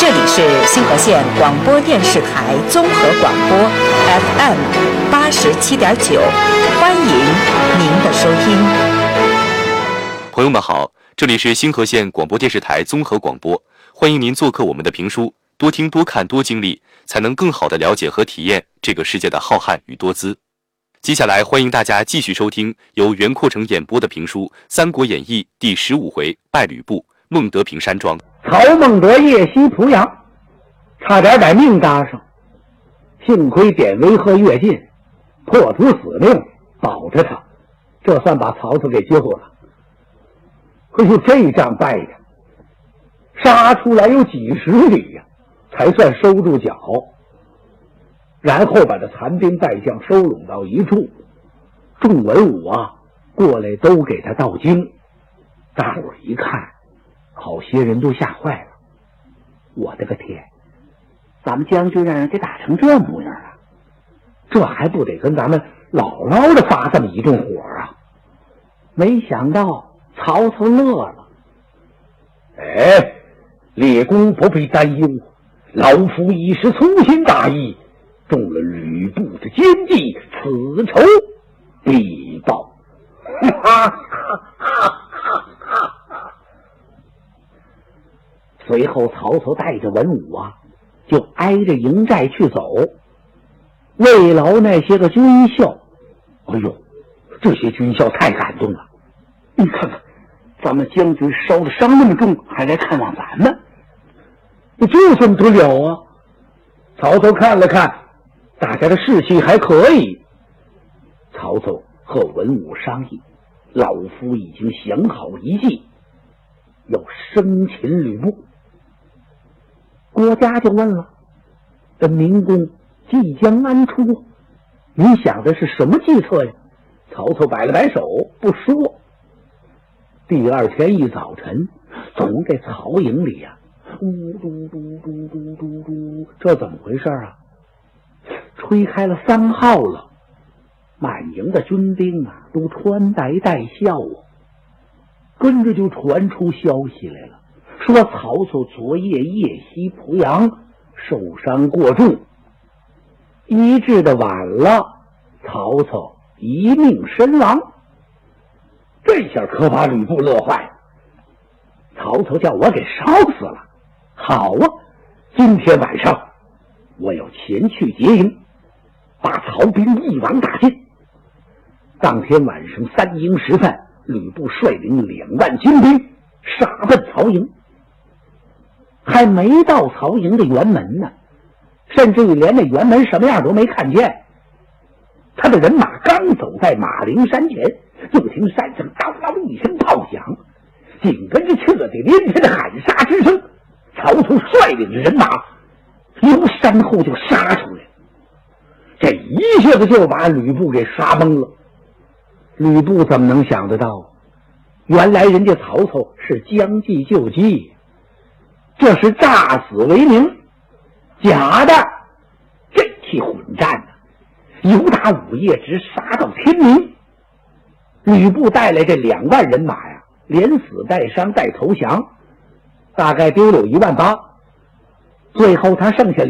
这里是兴和县广播电视台综合广播 FM 87.9，欢迎您的收听。 朋友们好，这里是兴和县广播电视台综合广播，欢迎您做客我们的评书，多听多看多经历，才能更好地了解和体验这个世界的浩瀚与多姿。接下来欢迎大家继续收听由袁阔成演播的评书《三国演义》第15回拜吕布，孟德平山庄。 曹孟德夜袭濮阳，差点把命搭上，幸亏典韦和乐进破除死命保着他，这算把曹操给救了。可是这仗败的杀出来有几十里呀，才算收住脚，然后把这残兵败将收拢到一处，众文武啊过来都给他道经。大伙一看，好些人都吓坏了，我的个天，咱们将军让人给打成这模样了，这还不得跟咱们牢牢的发这么一顿火啊！没想到曹操乐了，列公不必担忧，老夫已是粗心大意，中了吕布的奸计，此仇必报。随后曹操带着文武啊，就挨着营寨去走，慰劳那些个军校。哎呦，这些军校太感动了！你看看，咱们将军烧的伤那么重，还来看望咱们，这怎么得了啊？曹操看了看，大家的士气还可以。曹操和文武商议，老夫已经想好一计，要生擒吕布。郭嘉就问了，这明公即将安出，你想的是什么计策呀？曹操摆了摆手不说。第二天一早晨，从这曹营里呀，嘟嘟嘟嘟嘟嘟，这怎么回事啊？吹开了3号了，满营的军兵啊都穿戴戴孝啊。跟着就传出消息来了，说曹操昨夜夜袭濮阳，受伤过重，医治的晚了，曹操一命身亡。这下可把吕布乐坏了，曹操叫我给烧死了。好啊，今天晚上我要前去劫营，把曹兵一网打尽。当天晚上3更时分，吕布率领2万精兵杀奔曹营。还没到曹营的辕门呢，甚至于连那辕门什么样都没看见。他的人马刚走在马陵山前，就听山上当当一声炮响，紧跟着彻底连天的喊杀之声。曹操率领着人马由山后就杀出来，这一下子就把吕布给杀懵了。吕布怎么能想得到，原来人家曹操是将计就计，这是诈死为名，假的。这起混战呢，由打午夜直杀到天明。吕布带来这2万人马呀，连死带伤带投降，大概丢了1万8，最后他剩下